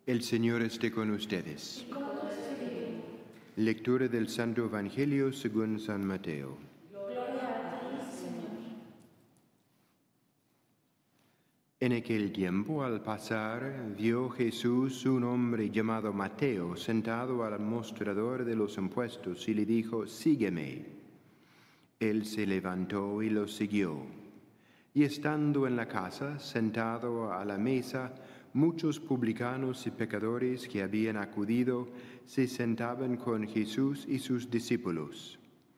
El Señor esté con ustedes. Lectura del Santo Evangelio según San Mateo. Gloria a ti, Señor. En aquel tiempo, al pasar, vio Jesús un hombre llamado Mateo sentado al mostrador de los impuestos y le dijo: «Sígueme». Él se levantó y lo siguió. Y estando en la casa, sentado a la mesa, muchos publicanos y pecadores que habían acudido se sentaban con Jesús y sus discípulos.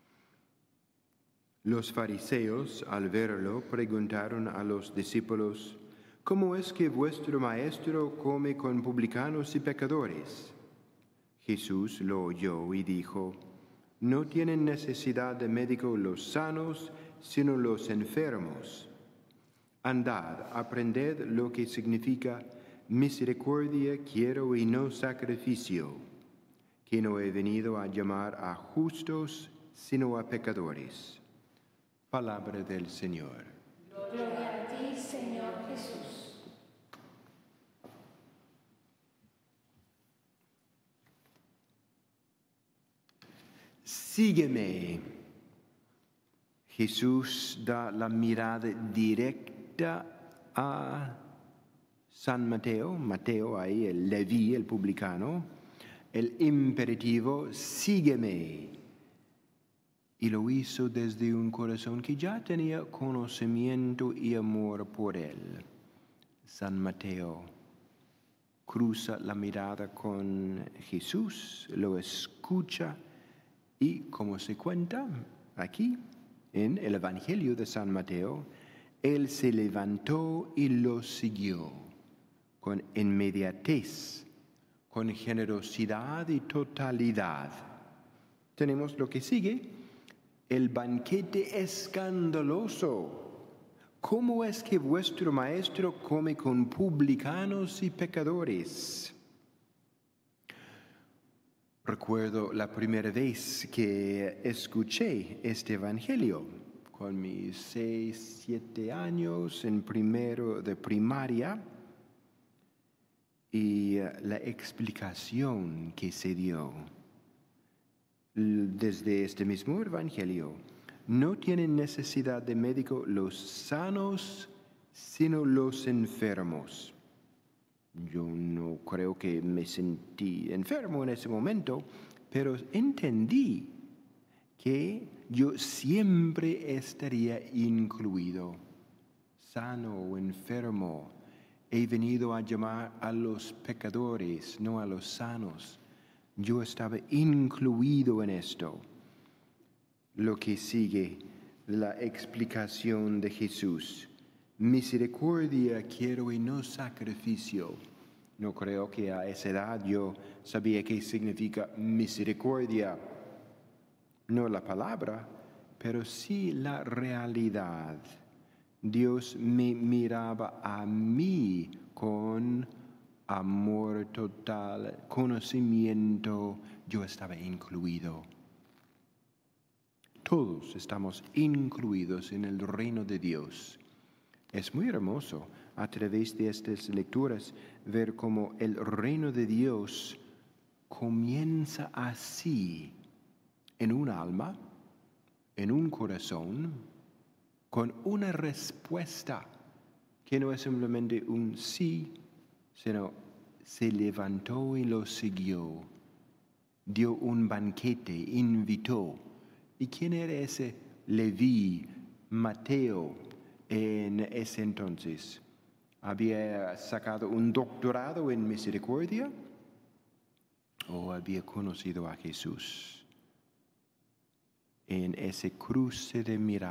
Los fariseos, al verlo, preguntaron a los discípulos: «¿Cómo es que vuestro maestro come con publicanos y pecadores?» Jesús lo oyó y dijo: «No tienen necesidad de médico los sanos, sino los enfermos. Andad, aprended lo que significa misericordia quiero y no sacrificio, que no he venido a llamar a justos, sino a pecadores». Palabra del Señor. Gloria a ti, Señor Jesús. Sígueme. Jesús da la mirada directa a San Mateo ahí, el Leví, el publicano, el imperativo: sígueme. Y lo hizo desde un corazón que ya tenía conocimiento y amor por él. San Mateo cruza la mirada con Jesús, lo escucha y, como se cuenta aquí en el Evangelio de San Mateo, él se levantó y lo siguió con inmediatez, con generosidad y totalidad. Tenemos lo que sigue: el banquete escandaloso. ¿Cómo es que vuestro maestro come con publicanos y pecadores? Recuerdo la primera vez que escuché este evangelio, con mis 6, 7 años, en primero de primaria, y la explicación que se dio desde este mismo evangelio: no tienen necesidad de médico los sanos, sino los enfermos. Yo no creo que me sentí enfermo en ese momento, pero entendí que yo siempre estaría incluido, sano o enfermo. He venido a llamar a los pecadores, no a los sanos. Yo estaba incluido en esto. Lo que sigue, la explicación de Jesús: misericordia quiero y no sacrificio. No creo que a esa edad yo sabía qué significa misericordia. No la palabra, pero sí la realidad. Dios me miraba a mí con amor total, conocimiento. Yo estaba incluido. Todos estamos incluidos en el reino de Dios. Es muy hermoso a través de estas lecturas ver cómo el reino de Dios comienza así, en un alma, en un corazón, con una respuesta que no es simplemente un sí, sino se levantó y lo siguió, dio un banquete, invitó. ¿Y quién era ese Leví, Mateo, en ese entonces? ¿Había sacado un doctorado en misericordia o había conocido a Jesús? En ese cruce de miradas